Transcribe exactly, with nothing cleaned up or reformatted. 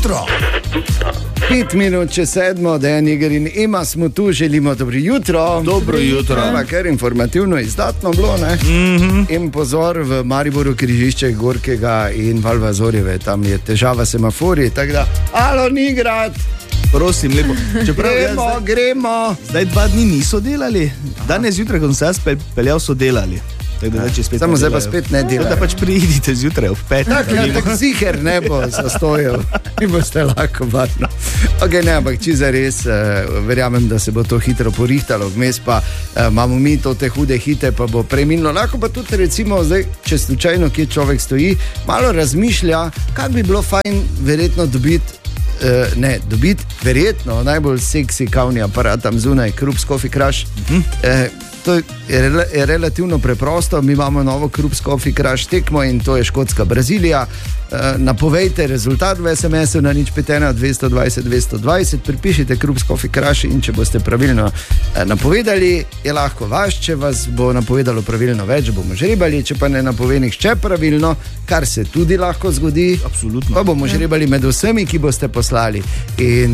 jutro. Pet minut čez sedmo, Dejan Iger in Ema smo tu, želimo dobro jutro. Dobro jutro. Prava, kar informativno izdatno bilo, ne? Mm-hmm. In pozor, v Mariboru križišče Gorkega in Valvazorjeve, tam je težava semaforij, tako da, alo, ni grad. Prosim, lepo. Čeprav gremo, zdaj, gremo. Zdaj dva dni niso delali, danes zjutraj, ko sem se jaz peljal, so delali. Da, samo zdaj pa spet ne delajo. Da pač pridite zjutraj v pet. Tako, ja, tako ziher ne bo zastojil in boste lahko varno. Ok, ne, ampak če za res, uh, verjamem, da se bo to hitro porihtalo, vmes pa uh, imamo mi to te hude hite, pa bo preminilo. Lahko pa tudi recimo, zdaj, če slučajno kje človek stoji, malo razmišlja, kak bi bilo fajn verjetno dobiti, uh, ne, dobiti verjetno najbolj seksi kavni aparat tam zunaj, Krups Coffee Crush. Uh-huh. Uh, To je, je relativno preprosto, mi imamo novo Krups Coffee Crush tekmo in to je Škotska Brazilija. E, napovejte rezultat v es em esu na nič pet ena dvesto dvajset dvesto dvajset, pripišite Krups Coffee Crush in če boste pravilno e, napovedali, je lahko vaš, če vas bo napovedalo pravilno več, bomo žrebali, če pa ne napove nihče pravilno, kar se tudi lahko zgodi, absolutno, pa bomo žrebali med vsemi, ki boste poslali. In